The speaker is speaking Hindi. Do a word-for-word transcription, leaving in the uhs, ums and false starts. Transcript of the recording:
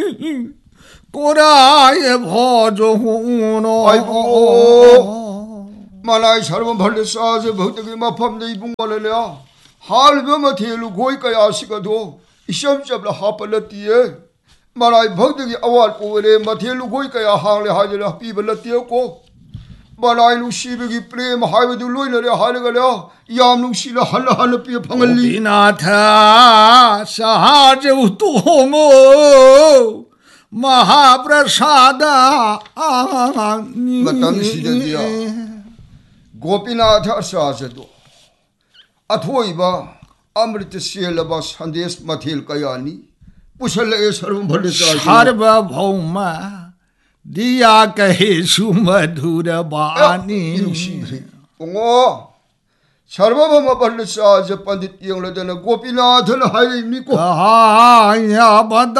꼬라에 버조노 아이고 만화의 사람은 벌레 싸서 벗대기 마팜대 이붕말래야 할배마 대로 고이까야 아시가도 이시험잡라 하빨라띠에 만화의 벗대기 아왈 꼬레 마텔로 고이까야 항래 하지라 삐발라띠였고 만화의 루시베기 프레임 하이베도 로이너래 하르가랴 야암룽시라 할라 할라 삐에 방을리 비나타 사하제우 또모 महाप्रसादा मतम सिददिया गोपीनाथ साजदो अथोइबा अमृत सेलबा संदेश मथेल कयानी पुछले सर्व भले सार्वभौमा दिया कहे सुमधुर बानी ओंगो सर्वभौम भले साज पंडित यंगलदन गोपीनाथ हाइमिको आया